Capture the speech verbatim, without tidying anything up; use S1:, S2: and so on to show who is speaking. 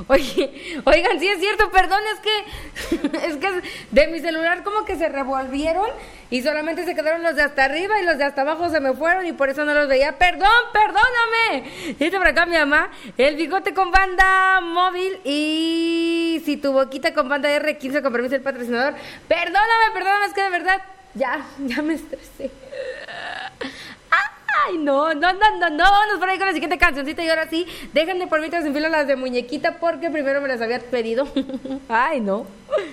S1: Oye, oigan, sí es cierto, perdón, es que es que de mi celular como que se revolvieron y solamente se quedaron los de hasta arriba y los de hasta abajo se me fueron y por eso no los veía. Perdón, perdóname. Dice por acá mi mamá, el bigote con banda móvil y si tu boquita con banda R quince con permiso del patrocinador. Perdóname, perdóname, es que de verdad ya, ya me estresé. Ay, no, no, no, no, no, vámonos por ahí con la siguiente cancioncita y ahora sí, déjenme por mientras en fila las de muñequita porque primero me las había pedido. Ay, no.